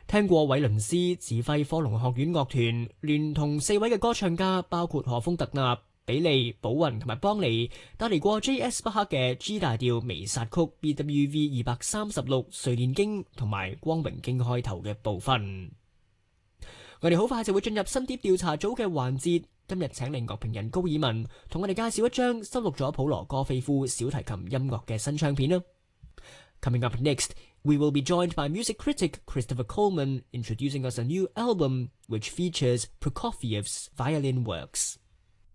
聽過韋倫斯指揮科隆學院樂團，聯同4位嘅歌唱家，包括何豐特納、比利、寶雲同埋邦尼，帶嚟過 J.S. 巴克嘅 G 大調彌撒曲 BWV 236垂簾經同埋光榮經開頭嘅部分。我哋好快就會進入新碟調查組嘅環節，今日請嚟樂評人高爾文同我哋介紹一張收錄咗普羅戈菲夫小提琴音樂嘅新唱片啦。Coming up next, we will be joined by music critic Christopher Coleman introducing us a new album which features Prokofiev's violin works.